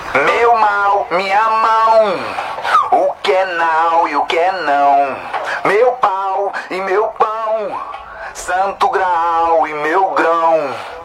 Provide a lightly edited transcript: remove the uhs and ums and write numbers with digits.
Meu mal, minha mão, o que é não e o que é não. Meu pau e meu pão, santo grau e meu grão.